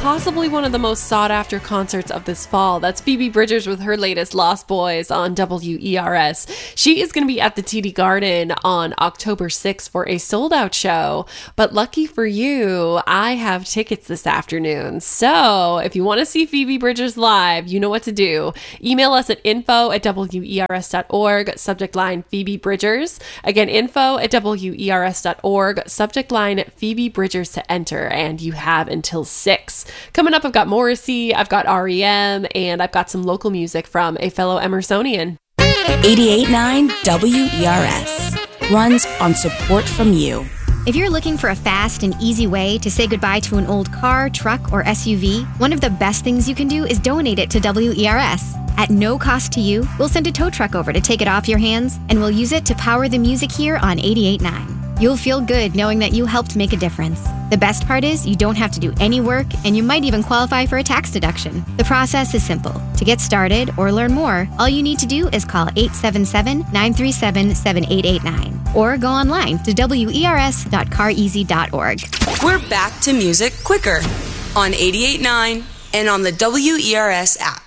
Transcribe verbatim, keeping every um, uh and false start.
possibly one of the most sought-after concerts of this fall. That's Phoebe Bridgers with her latest Lost Boys on W E R S. She is going to be at the T D Garden on October sixth for a sold-out show, but lucky for you, I have tickets this afternoon. So if you want to see Phoebe Bridgers live, you know what to do. Email us at info at W E R S dot org, subject line Phoebe Bridgers. Again, info at W E R S dot org, subject line Phoebe Bridgers to enter, and you have until six. Coming up, I've got Morrissey, I've got R E M, and I've got some local music from a fellow Emersonian. eighty-eight point nine W E R S runs on support from you. If you're looking for a fast and easy way to say goodbye to an old car, truck, or S U V, one of the best things you can do is donate it to W E R S. At no cost to you, we'll send a tow truck over to take it off your hands, and we'll use it to power the music here on eighty-eight point nine. You'll feel good knowing that you helped make a difference. The best part is you don't have to do any work, and you might even qualify for a tax deduction. The process is simple. To get started or learn more, all you need to do is call eight seven seven, nine three seven, seven eight eight nine or go online to W E R S dot car easy dot org. We're back to music quicker on eighty-eight point nine and on the W E R S app.